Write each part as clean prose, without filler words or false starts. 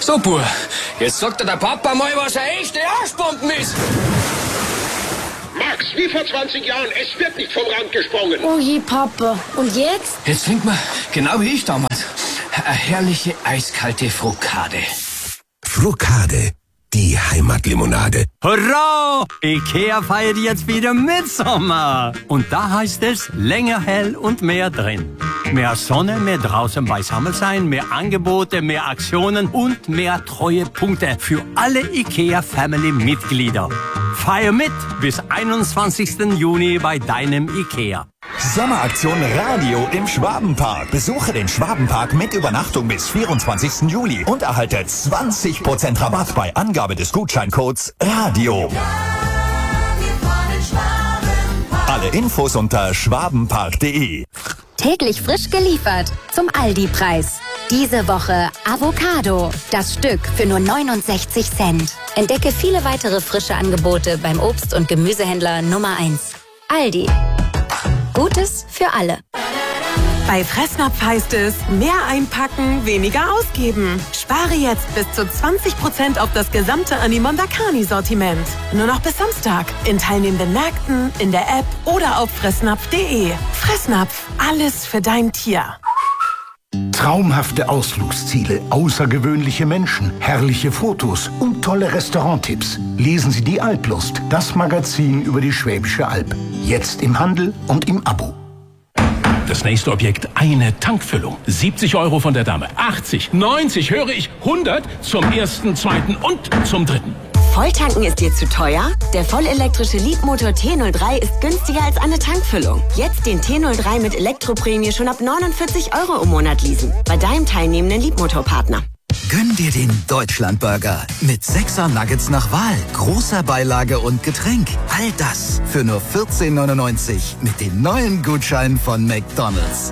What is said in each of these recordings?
So, Bub, jetzt sagt dir der Papa mal, was eine echte Arschbomben ist. Max, wie vor 20 Jahren, es wird nicht vom Rand gesprungen. Oh je, Papa. Und jetzt? Jetzt trinkt man, genau wie ich damals, eine herrliche eiskalte Frukade. Frukade, die Heimatlimonade. Hurra! Ikea feiert jetzt wieder Mitsommer. Und da heißt es länger hell und mehr drin. Mehr Sonne, mehr draußen beisammen sein, mehr Angebote, mehr Aktionen und mehr Treuepunkte für alle Ikea-Family-Mitglieder. Feier mit bis 21. Juni bei deinem Ikea. Sommeraktion Radio im Schwabenpark. Besuche den Schwabenpark mit Übernachtung bis 24. Juli und erhalte 20% Rabatt bei Angabe des Gutscheincodes RADIO. Alle Infos unter schwabenpark.de. Täglich frisch geliefert zum Aldi-Preis. Diese Woche Avocado. Das Stück für nur 69 Cent. Entdecke viele weitere frische Angebote beim Obst- und Gemüsehändler Nummer 1. Aldi. Gutes für alle. Bei Fressnapf heißt es, mehr einpacken, weniger ausgeben. Spare jetzt bis zu 20% auf das gesamte Animondakani-Sortiment. Nur noch bis Samstag. In teilnehmenden Märkten, in der App oder auf fressnapf.de. Fressnapf, alles für dein Tier. Traumhafte Ausflugsziele, außergewöhnliche Menschen, herrliche Fotos und tolle Restauranttipps. Lesen Sie die Alplust, das Magazin über die Schwäbische Alb. Jetzt im Handel und im Abo. Das nächste Objekt, eine Tankfüllung. 70 € von der Dame, 80, 90, höre ich, 100 zum ersten, zweiten und zum dritten. Volltanken ist dir zu teuer? Der vollelektrische Leapmotor T03 ist günstiger als eine Tankfüllung. Jetzt den T03 mit Elektroprämie schon ab 49 € im Monat leasen. Bei deinem teilnehmenden Leapmotor-Partner. Gönn dir den Deutschlandburger mit 6er Nuggets nach Wahl, großer Beilage und Getränk. All das für nur 14,99 € mit dem neuen Gutschein von McDonald's.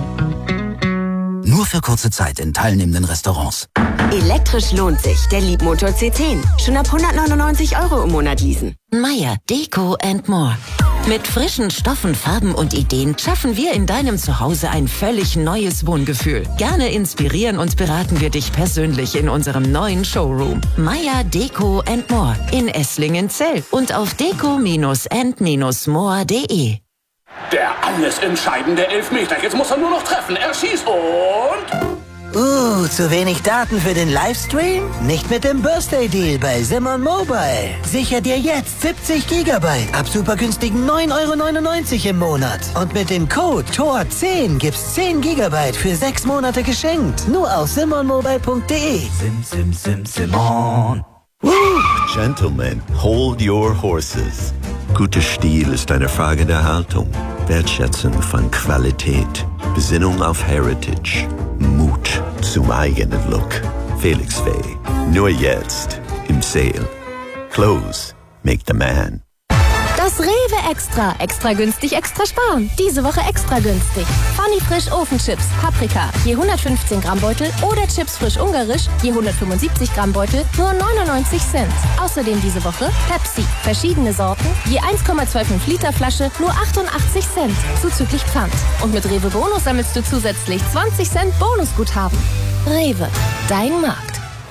Nur für kurze Zeit in teilnehmenden Restaurants. Elektrisch lohnt sich. Der Leapmotor C10. Schon ab 199 € im Monat leasen. Meier Deko and More. Mit frischen Stoffen, Farben und Ideen schaffen wir in deinem Zuhause ein völlig neues Wohngefühl. Gerne inspirieren und beraten wir dich persönlich in unserem neuen Showroom. Meier Deko and More in Esslingen-Zell und auf deko-and-more.de. Der alles entscheidende Elfmeter. Jetzt muss er nur noch treffen. Er schießt und... Zu wenig Daten für den Livestream? Nicht mit dem Birthday-Deal bei Simon Mobile. Sicher dir jetzt 70 GB ab super günstigen 9,99 € im Monat. Und mit dem Code TOR10 gibt's 10 GB für 6 Monate geschenkt. Nur auf simonmobile.de. Simon. Gentlemen, hold your horses. Guter Stil ist eine Frage der Haltung, Wertschätzung von Qualität, Besinnung auf Heritage, Mut zum eigenen Look. Felix Faye, nur jetzt im Sale. Clothes make the man. Das Rewe Extra. Extra günstig, extra sparen. Diese Woche extra günstig. Funny Frisch Ofenchips, Paprika, je 115 Gramm Beutel oder Chips frisch ungarisch, je 175 Gramm Beutel, nur 99 Cent. Außerdem diese Woche Pepsi, verschiedene Sorten, je 1,25 Liter Flasche, nur 88 Cent, zuzüglich Pfand. Und mit Rewe Bonus sammelst du zusätzlich 20 Cent Bonusguthaben. Rewe, dein Markt.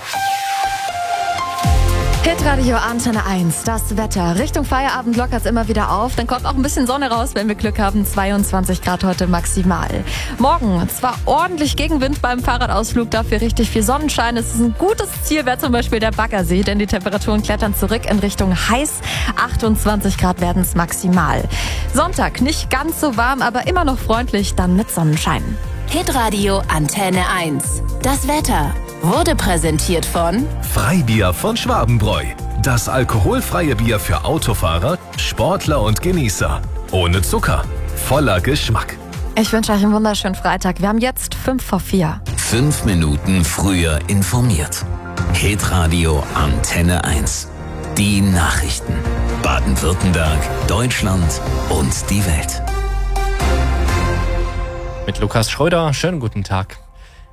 Hitradio Antenne 1, das Wetter. Richtung Feierabend lockert es immer wieder auf. Dann kommt auch ein bisschen Sonne raus, wenn wir Glück haben. 22 Grad heute maximal. Morgen zwar ordentlich Gegenwind beim Fahrradausflug, dafür richtig viel Sonnenschein. Es ist ein gutes Ziel, wäre zum Beispiel der Baggersee, denn die Temperaturen klettern zurück in Richtung heiß. 28 Grad werden es maximal. Sonntag nicht ganz so warm, aber immer noch freundlich, dann mit Sonnenschein. Hitradio Antenne 1. Das Wetter wurde präsentiert von Freibier von Schwabenbräu. Das alkoholfreie Bier für Autofahrer, Sportler und Genießer. Ohne Zucker. Voller Geschmack. Ich wünsche euch einen wunderschönen Freitag. Wir haben jetzt 5:04. 5 Minuten früher informiert. Hitradio Antenne 1. Die Nachrichten. Baden-Württemberg, Deutschland und die Welt. Mit Lukas Schröder, schönen guten Tag.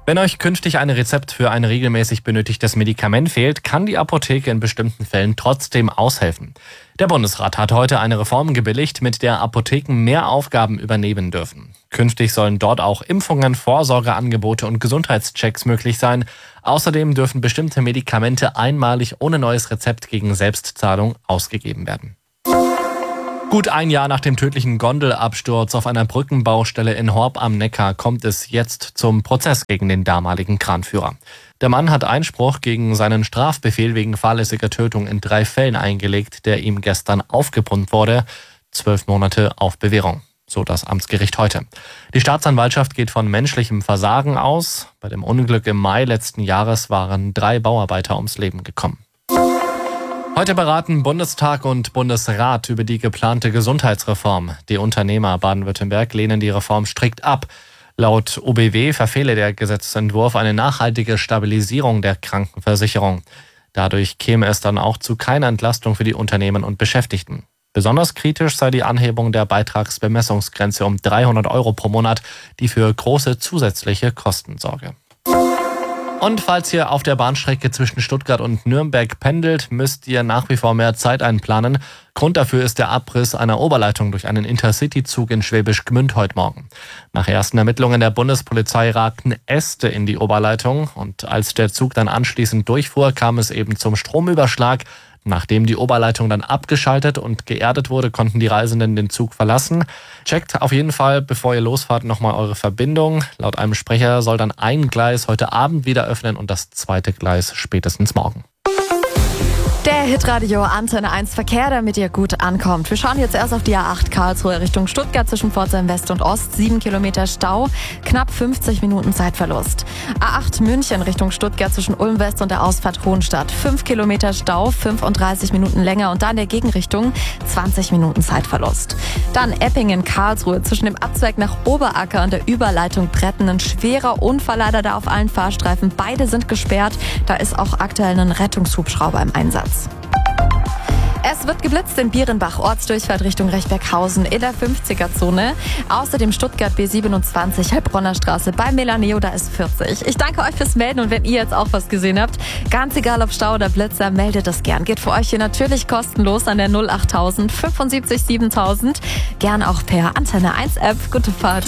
Wenn euch künftig ein Rezept für ein regelmäßig benötigtes Medikament fehlt, kann die Apotheke in bestimmten Fällen trotzdem aushelfen. Der Bundesrat hat heute eine Reform gebilligt, mit der Apotheken mehr Aufgaben übernehmen dürfen. Künftig sollen dort auch Impfungen, Vorsorgeangebote und Gesundheitschecks möglich sein. Außerdem dürfen bestimmte Medikamente einmalig ohne neues Rezept gegen Selbstzahlung ausgegeben werden. Gut ein Jahr nach dem tödlichen Gondelabsturz auf einer Brückenbaustelle in Horb am Neckar kommt es jetzt zum Prozess gegen den damaligen Kranführer. Der Mann hat Einspruch gegen seinen Strafbefehl wegen fahrlässiger Tötung in 3 Fällen eingelegt, der ihm gestern aufgebrummt wurde. 12 Monate auf Bewährung, so das Amtsgericht heute. Die Staatsanwaltschaft geht von menschlichem Versagen aus. Bei dem Unglück im Mai letzten Jahres waren 3 Bauarbeiter ums Leben gekommen. Heute beraten Bundestag und Bundesrat über die geplante Gesundheitsreform. Die Unternehmer Baden-Württemberg lehnen die Reform strikt ab. Laut OBW verfehle der Gesetzentwurf eine nachhaltige Stabilisierung der Krankenversicherung. Dadurch käme es dann auch zu keiner Entlastung für die Unternehmen und Beschäftigten. Besonders kritisch sei die Anhebung der Beitragsbemessungsgrenze um 300 € pro Monat, die für große zusätzliche Kosten sorge. Und falls ihr auf der Bahnstrecke zwischen Stuttgart und Nürnberg pendelt, müsst ihr nach wie vor mehr Zeit einplanen. Grund dafür ist der Abriss einer Oberleitung durch einen Intercity-Zug in Schwäbisch Gmünd heute Morgen. Nach ersten Ermittlungen der Bundespolizei ragten Äste in die Oberleitung und als der Zug dann anschließend durchfuhr, kam es eben zum Stromüberschlag. Nachdem die Oberleitung dann abgeschaltet und geerdet wurde, konnten die Reisenden den Zug verlassen. Checkt auf jeden Fall, bevor ihr losfahrt, nochmal eure Verbindung. Laut einem Sprecher soll dann ein Gleis heute Abend wieder öffnen und das zweite Gleis spätestens morgen. Der Hitradio Antenne 1 Verkehr, damit ihr gut ankommt. Wir schauen jetzt erst auf die A8 Karlsruhe Richtung Stuttgart zwischen Pforzheim West und Ost. 7 Kilometer Stau, knapp 50 Minuten Zeitverlust. A8 München Richtung Stuttgart zwischen Ulm West und der Ausfahrt Hohenstadt. 5 Kilometer Stau, 35 Minuten länger und dann der Gegenrichtung 20 Minuten Zeitverlust. Dann Eppingen Karlsruhe zwischen dem Abzweig nach Oberacker und der Überleitung Bretten. Ein schwerer Unfall leider da auf allen Fahrstreifen. Beide sind gesperrt. Da ist auch aktuell ein Rettungshubschrauber im Einsatz. Es wird geblitzt in Bierenbach, Ortsdurchfahrt Richtung Rechberghausen in der 50er-Zone. Außerdem Stuttgart B27, Heilbronner Straße bei Melaneo, da ist 40. Ich danke euch fürs Melden und wenn ihr jetzt auch was gesehen habt, ganz egal ob Stau oder Blitzer, meldet das gern. Geht für euch hier natürlich kostenlos an der 08000 75 7000. Gern auch per Antenne 1 App. Gute Fahrt.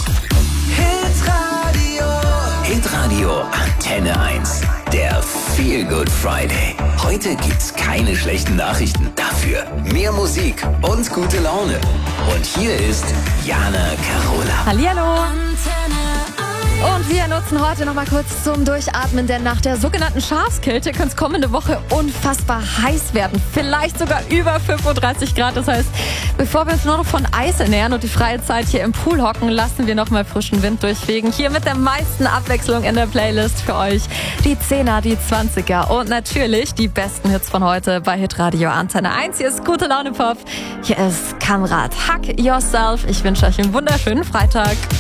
Hitradio Antenne 1. Der Feel Good Friday. Heute gibt's keine schlechten Nachrichten. Dafür mehr Musik und gute Laune. Und hier ist Jana Carola. Hallihallo. Und wir nutzen heute noch mal kurz zum Durchatmen, denn nach der sogenannten Schafskälte könnte es kommende Woche unfassbar heiß werden. Vielleicht sogar über 35 Grad. Das heißt, bevor wir uns nur noch von Eis ernähren und die freie Zeit hier im Pool hocken, lassen wir noch mal frischen Wind durchfegen. Hier mit der meisten Abwechslung in der Playlist für euch. Die 10er, die 20er und natürlich die besten Hits von heute bei Hitradio Antenne 1. Hier ist Gute Laune Pop. Hier ist Konrad. Hack Yourself. Ich wünsche euch einen wunderschönen Freitag.